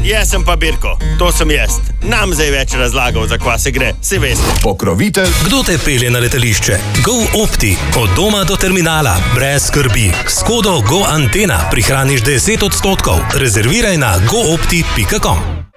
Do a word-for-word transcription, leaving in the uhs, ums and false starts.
Jaz sem pa Birko, to sem jaz. Nam zdaj več razlagal, za kva se gre, si veste. Pokrovitelj. Kdo te pelje na letališče? GoOpti. Od doma do terminala. Brez skrbi. S kodo GoAntena prihraniš deset odstotkov. Rezerviraj na goopti pika com.